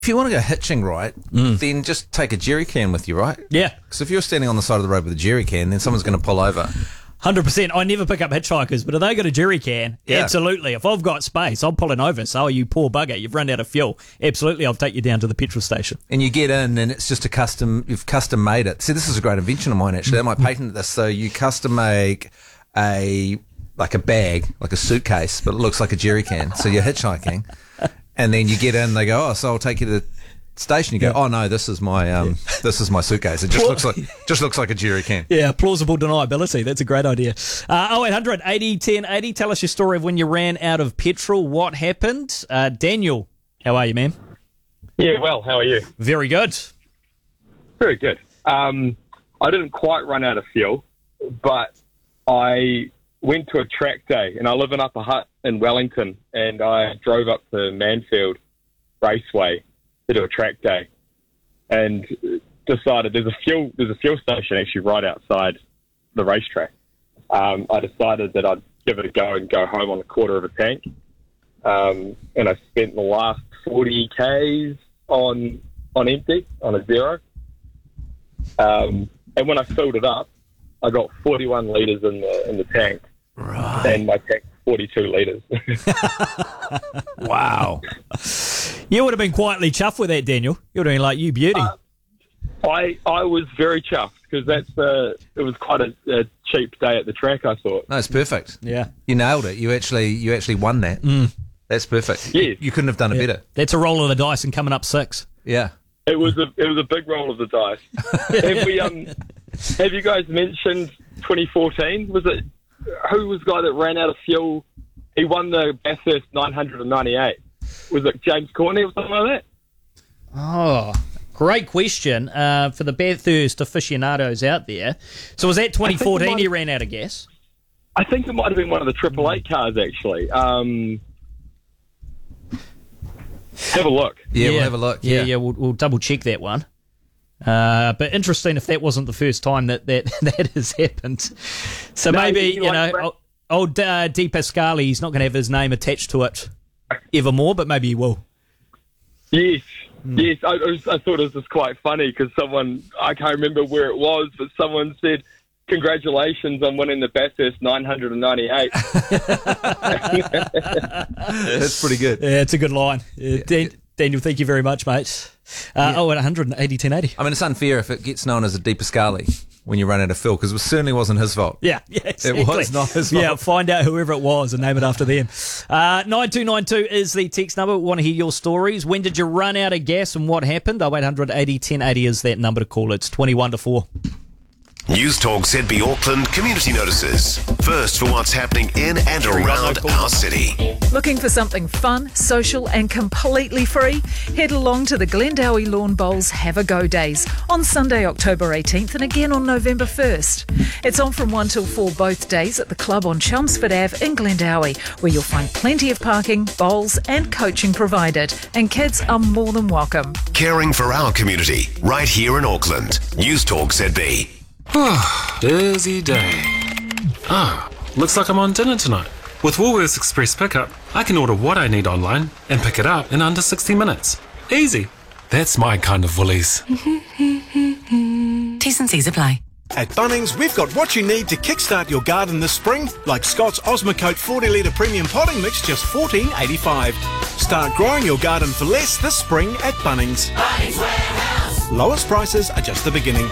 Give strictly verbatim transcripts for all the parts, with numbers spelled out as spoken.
If you want to go hitching, right, mm. then just take a jerry can with you, right? Yeah. Because if you're standing on the side of the road with a jerry can, then someone's going to pull over. one hundred percent. I never pick up hitchhikers, but if they got a jerry can, Yeah. absolutely. If I've got space, I'm pulling over. So, you poor bugger, you've run out of fuel. Absolutely, I'll take you down to the petrol station. And you get in, and it's just a custom, you've custom made it. See, this is a great invention of mine, actually. I might patent this. So you custom make a, like a bag, like a suitcase, but it looks like a jerry can. So you're hitchhiking, and then you get in, they go, oh, so I'll take you to the station. You go, yeah. oh no, this is my um, yeah. this is my suitcase. It just looks like just looks like a jerry can. Yeah, plausible deniability. That's a great idea. Uh, oh eight hundred eighty ten eighty. Tell us your story of when you ran out of petrol. What happened? Uh, Daniel, how are you, man? Yeah, well, how are you? Very good. Very good. Um, I didn't quite run out of fuel, but I went to a track day, and I live in Upper Hutt in Wellington, and I drove up to Manfield Raceway to do a track day, and decided there's a fuel there's a fuel station actually right outside the racetrack. Um, I decided that I'd give it a go and go home on a quarter of a tank, um, and I spent the last forty kays on on empty on a zero. Um, and when I filled it up, I got forty-one litres in the in the tank, right. and my tank forty-two litres. Wow. You would have been quietly chuffed with that, Daniel. You would have been like, you beauty. Uh, I I was very chuffed because that's uh, it was quite a, a cheap day at the track, I thought. No, it's perfect. Yeah. You nailed it. You actually you actually won that. Mm. That's perfect. Yes. You couldn't have done it Yeah. better. That's a roll of the dice and coming up six. Yeah. It was a it was a big roll of the dice. have we um have you guys mentioned twenty fourteen? Was it who was the guy that ran out of fuel? He won the Bathurst nine hundred ninety-eight. Was it James Courtney or something like that? Oh, great question uh, for the Bathurst aficionados out there. So was that twenty fourteen he ran out of gas? I think it might have been one of the Triple Eight cars, actually. Um, have a look. Yeah, we'll have a look. Yeah, Yeah, yeah, we'll, we'll double check that one. Uh, but interesting if that wasn't the first time that that, that has happened. So No, maybe, you you know, know, Brad- old, old uh, Di Pascali, he's not going to have his name attached to it evermore, but maybe he will. Yes, yes. I, I, was, I thought it was just quite funny because someone, I can't remember where it was, but someone said, congratulations on winning the Bathurst nine hundred ninety-eight. That's pretty good. Yeah, it's a good line. Uh, Dan, Daniel, thank you very much, mate. Uh, Oh, at one hundred eighty ten eighty. I mean, it's unfair if it gets known as a Di Pascali when you run out of fuel, because it certainly wasn't his fault. Yeah, yeah, exactly. It was not his fault. Yeah, find out whoever it was and name it after them. Uh, nine two nine two is the text number. We want to hear your stories. When did you run out of gas and what happened? oh eight hundred eighty ten eighty is that number to call. It's twenty-one to four. News Talk Z B Auckland Community Notices. First for what's happening in and around our city. Looking for something fun, social and completely free? Head along to the Glendowie Lawn Bowls Have a Go Days on Sunday, October eighteenth and again on November first. It's on from one till four both days at the club on Chelmsford Avenue in Glendowie, where you'll find plenty of parking, bowls and coaching provided, and kids are more than welcome. Caring for our community, right here in Auckland. News Talk Z B. Busy day. Ah, looks like I'm on dinner tonight. With Woolworths Express Pickup, I can order what I need online and pick it up in under sixty minutes. Easy. That's my kind of Woolies. T's and C's apply. At Bunnings, we've got what you need to kickstart your garden this spring, like Scott's Osmocote forty litre premium potting mix, just fourteen eighty-five. Start growing your garden for less this spring at Bunnings. Bunnings Warehouse. Lowest prices are just the beginning.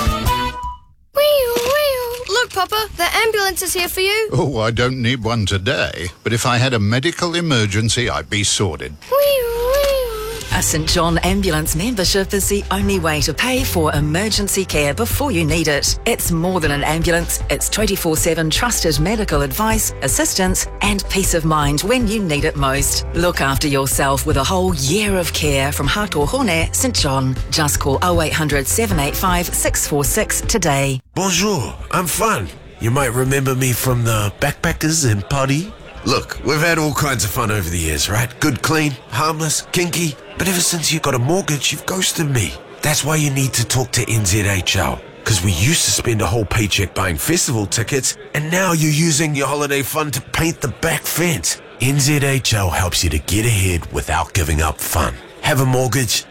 Look, Papa, the ambulance is here for you. Oh, I don't need one today, but if I had a medical emergency, I'd be sorted. A St John Ambulance membership is the only way to pay for emergency care before you need it. It's more than an ambulance. It's twenty-four seven trusted medical advice, assistance and peace of mind when you need it most. Look after yourself with a whole year of care from Hatuhone St John. Just call oh eight hundred seven eight five six four six today. Bonjour, I'm Fun. You might remember me from the Backpackers and Poddy. Look, we've had all kinds of fun over the years, right? Good, clean, harmless, kinky. But ever since you got a mortgage, you've ghosted me. That's why you need to talk to N Z H L. Because we used to spend a whole paycheck buying festival tickets, and now you're using your holiday fund to paint the back fence. N Z H L helps you to get ahead without giving up fun. have a mortgage,